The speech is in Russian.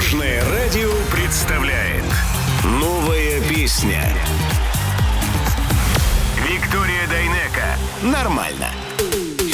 Дорожное радио представляет новая песня. Виктория Дайнеко. Нормально.